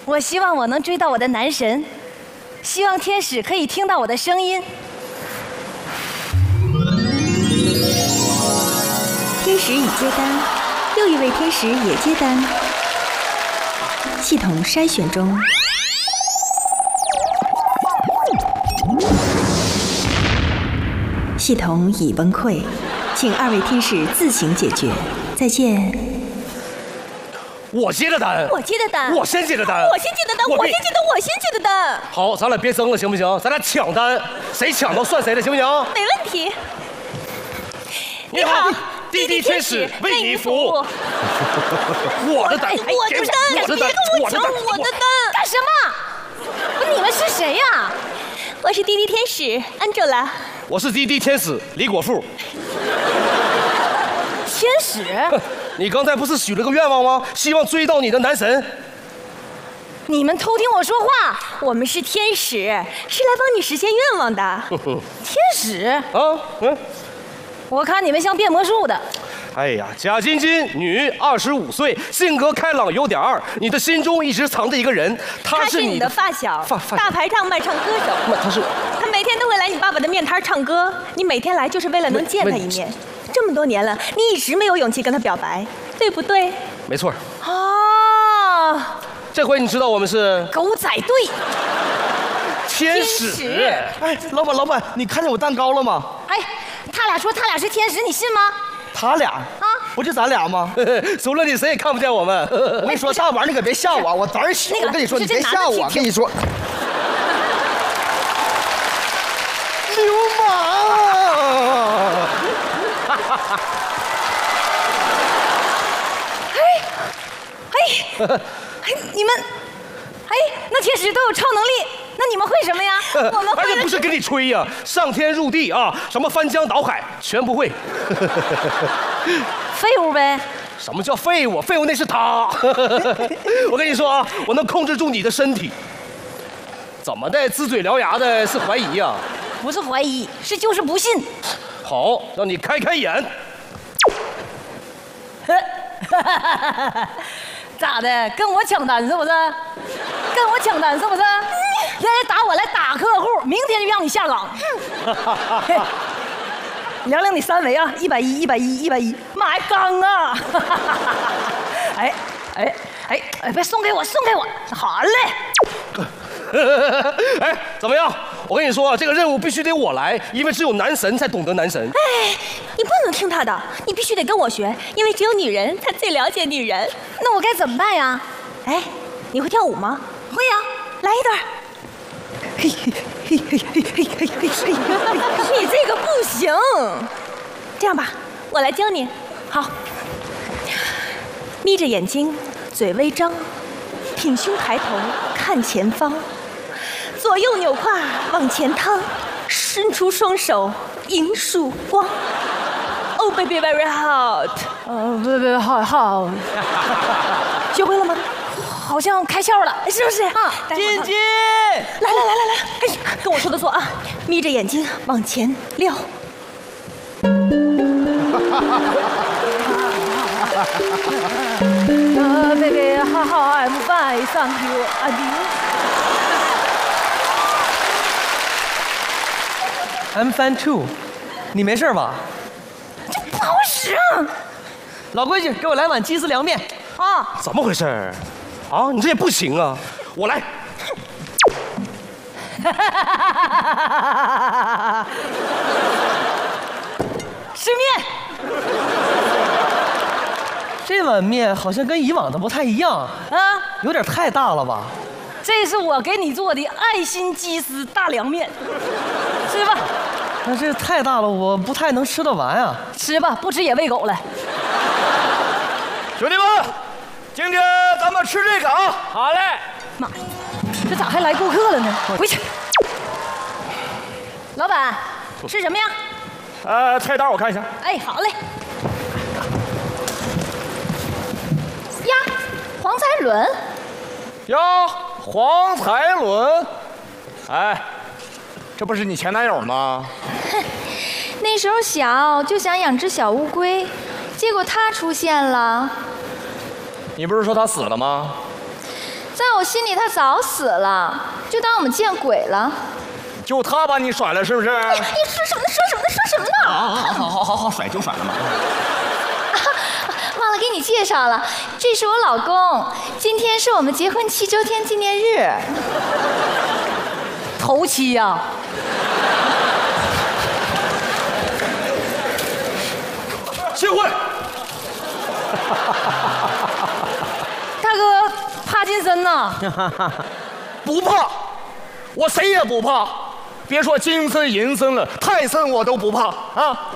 我希望我能追到我的男神，希望天使可以听到我的声音。 天使已接单，又一位天使也接单。系统筛选中。系统已崩溃，请2位天使自行解决。再见。 我接的单， 我接的单， 我先接的单， 我先接的单，我先接的，我先接的单。 好，咱俩别争了，行不行？咱俩抢单，谁抢到算谁的，行不行？ 没问题。 你好，滴滴天使为你服务。我的单， 我的单， 我的单， 我的单，我的单，干什么？不是你们是谁呀？ 我是滴滴天使 Angela。 我是滴滴天使李果富。 天使？ 你刚才不是许了个愿望吗？希望追到你的男神。 你们偷听我说话，我们是天使，是来帮你实现愿望的。天使？ 啊， 我看你们像变魔术的。 哎呀，贾晶晶，女，25岁，性格开朗，有点二。你的心中一直藏着一个人， 他是你的发小，大排档卖唱歌手。他每天都会来你爸爸的面摊唱歌，你每天来就是为了能见他一面。这么多年了，你一直没有勇气跟他表白，对不对？ 没错。 啊， 这回你知道我们是狗仔队。 天使。 哎，老板，你看见我蛋糕了吗？ 哎，他俩说他俩是天使，你信吗？ 他俩啊，不就咱俩吗？ 除了你，谁也看不见我们。 我跟你说，大晚上你可别吓我，我胆儿小。我跟你说，你别吓我。跟你说，流氓！ 你们，那天使都有超能力，那你们会什么呀？我们会。 而且不是跟你吹呀，上天入地啊，什么翻江倒海，全不会。 废物呗。 什么叫废物？废物那是他。我跟你说啊，我能控制住你的身体。怎么的，呲嘴獠牙的是怀疑呀？ 不是怀疑，是就是不信。 好，让你开开眼。 咋的？跟我抢单是不是？跟我抢单是不是？现在打我来打客户，明天就让你下岗。量量你3围啊，110、110、110，妈呀，刚啊！别送给我，送给我，好嘞。 哎，怎么样？我跟你说，这个任务必须得我来，因为只有男神才懂得男神。 哎，你不能听他的，你必须得跟我学，因为只有女人才最了解女人。 那我该怎么办呀？ 哎，你会跳舞吗？ 会呀， 来一段。你这个不行。这样吧，我来教你。好，眯着眼睛，嘴微张，挺胸抬头看前方，左右扭胯往前趟，伸出双手迎曙光。Oh baby very hot， baby好， 学会了吗？ 好像开窍了， 是不是啊？ 晶晶， 来，哎，跟我说的错啊！眯着眼睛往前撩。 baby how I'm fine, thank you, I'm fine too， 你没事吧？ 这不好使啊！ 老规矩，给我来碗鸡丝凉面。 啊， 怎么回事？啊，你这也不行啊！我来。 吃面。 这碗面好像跟以往的不太一样啊， 有点太大了吧？ 这是我给你做的爱心鸡丝大凉面，吃吧。 那这太大了，我不太能吃得完啊。 吃吧，不吃也喂狗了。 兄弟们，今天咱们吃这个啊！ 好嘞。 妈，这咋还来顾客了呢？回去。老板，吃什么呀？ 菜单我看一下。 哎，好嘞。呀，黄彩轮。 哟，黄彩轮。哎，这不是你前男友吗？ 那时候小就想养只小乌龟，结果他出现了。 你不是说他死了吗？ 在我心里他早死了，就当我们见鬼了。 就他把你甩了是不是？ 你说什么呢？说什么呢？说什么呢？ 好，甩就甩了嘛。 忘了给你介绍了，这是我老公，今天是我们结婚7周天纪念日。 头七呀、 谢会。 大哥，帕金森呐？ 不怕，我谁也不怕。别说金森银森了，泰森我都不怕啊！